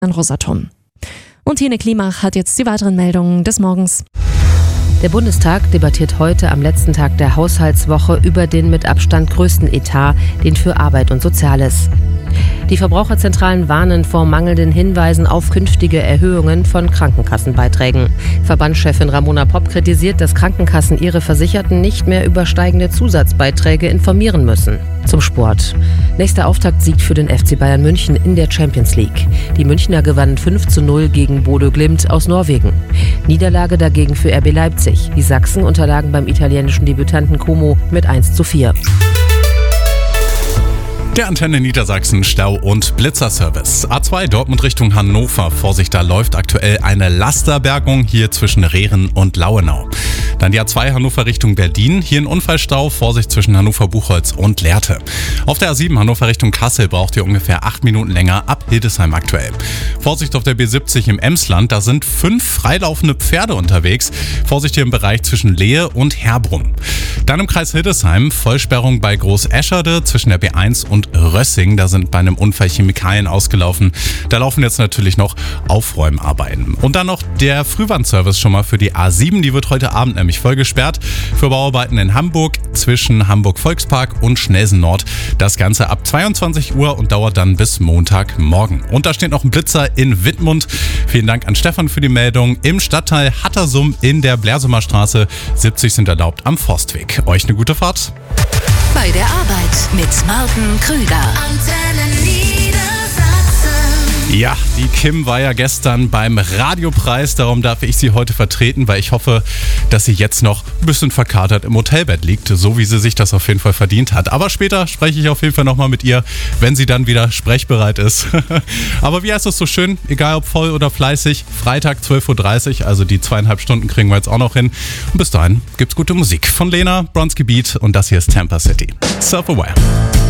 an Rosatom. Und Tine Klimach hat jetzt die weiteren Meldungen des Morgens. Der Bundestag debattiert heute am letzten Tag der Haushaltswoche über den mit Abstand größten Etat, den für Arbeit und Soziales. Die Verbraucherzentralen warnen vor mangelnden Hinweisen auf künftige Erhöhungen von Krankenkassenbeiträgen. Verbandschefin Ramona Popp kritisiert, dass Krankenkassen ihre Versicherten nicht mehr über steigende Zusatzbeiträge informieren müssen. Zum Sport. Nächster Auftaktsieg für den FC Bayern München in der Champions League. Die Münchner gewannen 5:0 gegen Bodø Glimt aus Norwegen. Niederlage dagegen für RB Leipzig. Die Sachsen unterlagen beim italienischen Debütanten Como mit 1:4. Der Antenne Niedersachsen Stau- und Blitzerservice. A2 Dortmund Richtung Hannover. Vorsicht, da läuft aktuell eine Lasterbergung hier zwischen Rehren und Lauenau. Dann die A2 Hannover Richtung Berlin. Hier ein Unfallstau. Vorsicht zwischen Hannover-Buchholz und Lehrte. Auf der A7 Hannover Richtung Kassel braucht ihr ungefähr 8 Minuten länger ab Hildesheim aktuell. Vorsicht auf der B70 im Emsland. Da sind 5 freilaufende Pferde unterwegs. Vorsicht hier im Bereich zwischen Lehe und Herbrunn. Dann im Kreis Hildesheim Vollsperrung bei Groß-Escherde zwischen der B1 und Rössing. Da sind bei einem Unfall Chemikalien ausgelaufen. Da laufen jetzt natürlich noch Aufräumarbeiten. Und dann noch der Frühwarnservice schon mal für die A7. Die wird heute Abend nämlich voll gesperrt für Bauarbeiten in Hamburg zwischen Hamburg Volkspark und Schnelsen Nord. Das Ganze ab 22 Uhr und dauert dann bis Montagmorgen. Und da steht noch ein Blitzer in Wittmund. Vielen Dank an Stefan für die Meldung. Im Stadtteil Hattersum in der Blersumer Straße. 70 sind erlaubt am Forstweg. Euch eine gute Fahrt. Bei der Arbeit mit Martin Krüger. Antenne Niedersachsen. Ja, die Kim war ja gestern beim Radiopreis, darum darf ich sie heute vertreten, weil ich hoffe, dass sie jetzt noch ein bisschen verkatert im Hotelbett liegt, so wie sie sich das auf jeden Fall verdient hat. Aber später spreche ich auf jeden Fall nochmal mit ihr, wenn sie dann wieder sprechbereit ist. Aber wie heißt es so schön, egal ob voll oder fleißig, Freitag 12:30 Uhr, also die 2,5 Stunden kriegen wir jetzt auch noch hin. Und bis dahin gibt's gute Musik von Lena, Bronski Beat und das hier ist Tampa City. Self-Aware.